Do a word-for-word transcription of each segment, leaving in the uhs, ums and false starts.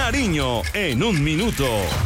Nariño en un minuto.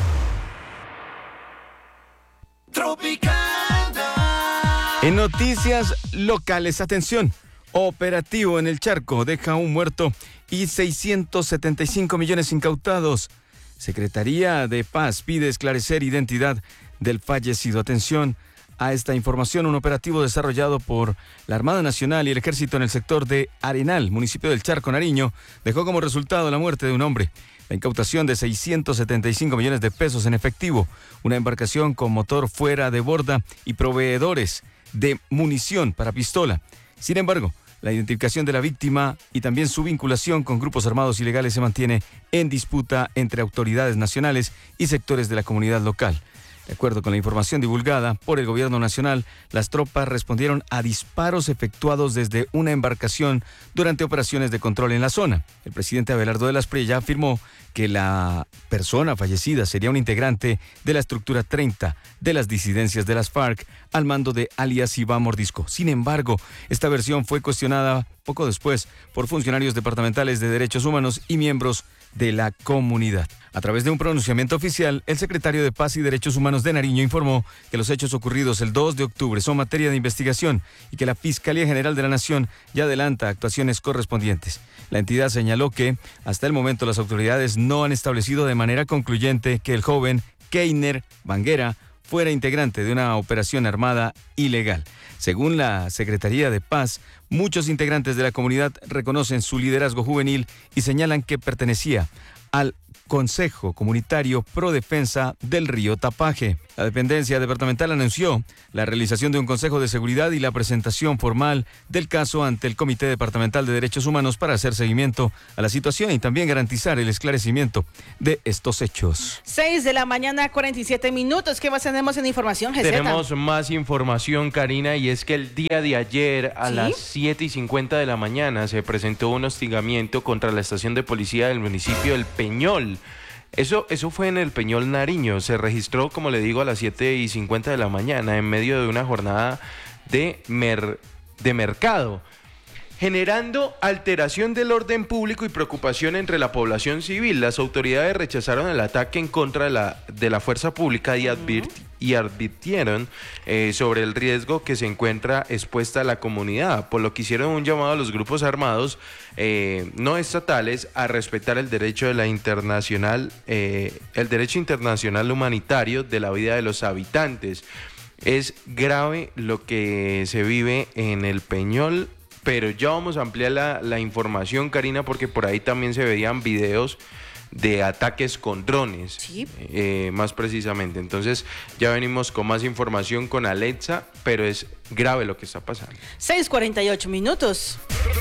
Tropicana. En noticias locales, atención. Operativo en el Charco deja un muerto y seiscientos setenta y cinco millones incautados. Secretaría de Paz pide esclarecer identidad del fallecido. Atención a esta información. Un operativo desarrollado por la Armada Nacional y el Ejército en el sector de Arenal, municipio del Charco, Nariño, dejó como resultado la muerte de un hombre. La incautación de seiscientos setenta y cinco millones de pesos en efectivo, una embarcación con motor fuera de borda y proveedores de munición para pistola. Sin embargo, la identificación de la víctima y también su vinculación con grupos armados ilegales se mantiene en disputa entre autoridades nacionales y sectores de la comunidad local. De acuerdo con la información divulgada por el gobierno nacional, las tropas respondieron a disparos efectuados desde una embarcación durante operaciones de control en la zona. El presidente Abelardo de las Prella afirmó que la persona fallecida sería un integrante de la estructura treinta de las disidencias de las FARC al mando de alias Iván Mordisco. Sin embargo, esta versión fue cuestionada poco después por funcionarios departamentales de derechos humanos y miembros de la comunidad. A través de un pronunciamiento oficial, el secretario de Paz y Derechos Humanos de Nariño informó que los hechos ocurridos el dos de octubre son materia de investigación y que la Fiscalía General de la Nación ya adelanta actuaciones correspondientes. La entidad señaló que, hasta el momento, las autoridades no han establecido de manera concluyente que el joven Keiner Banguera fuera integrante de una operación armada ilegal. Según la Secretaría de Paz, muchos integrantes de la comunidad reconocen su liderazgo juvenil y señalan que pertenecía al Consejo Comunitario Pro Defensa del Río Tapaje. La dependencia departamental anunció la realización de un Consejo de Seguridad y la presentación formal del caso ante el Comité Departamental de Derechos Humanos para hacer seguimiento a la situación y también garantizar el esclarecimiento de estos hechos. seis de la mañana, cuarenta y siete minutos. ¿Qué más tenemos en información, G Z? Tenemos más información, Karina, y es que el día de ayer a ¿Sí? las siete y cincuenta de la mañana se presentó un hostigamiento contra la estación de policía del municipio del Peñol. Eso, eso fue en el Peñol Nariño. Se registró, como le digo, a las siete y cincuenta de la mañana en medio de una jornada de, mer, de mercado, generando alteración del orden público y preocupación entre la población civil. Las autoridades rechazaron el ataque en contra de la, de la fuerza pública y, advirt, y advirtieron eh, sobre el riesgo que se encuentra expuesta la comunidad, por lo que hicieron un llamado a los grupos armados eh, no estatales a respetar el derecho de la internacional, eh, el derecho internacional humanitario de la vida de los habitantes. Es grave lo que se vive en el Peñol, pero ya vamos a ampliar la, la información, Karina, porque por ahí también se veían videos de ataques con drones, sí. eh, más precisamente. Entonces ya venimos con más información con Alexa, pero es grave lo que está pasando. seis cuarenta y ocho minutos.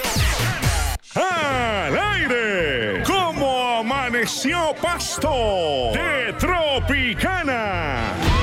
¡Al aire! ¿Cómo amaneció Pasto? De Tropicana.